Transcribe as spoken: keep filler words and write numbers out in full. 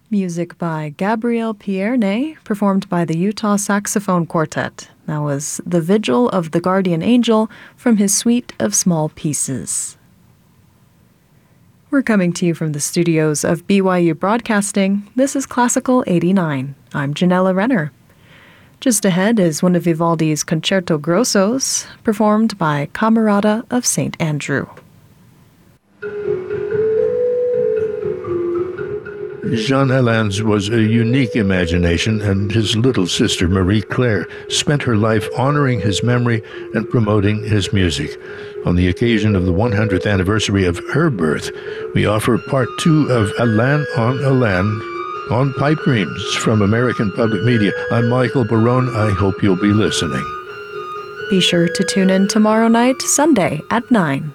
Music by Gabriel Pierne, performed by the Utah Saxophone Quartet. That was The Vigil of the Guardian Angel from his suite of small pieces. We're coming to you from the studios of B Y U Broadcasting. This is Classical eighty-nine. I'm Janella Renner. Just ahead is one of Vivaldi's Concerto Grossos, performed by Camerata of Saint Andrew. Jean Helin's was a unique imagination, and his little sister Marie-Claire spent her life honoring his memory and promoting his music. On the occasion of the one hundredth anniversary of her birth, we offer part two of Alain en Alain on pipe dreams from American Public Media. I'm Michael Barone. I hope you'll be listening. Be sure to tune in tomorrow night, Sunday at nine.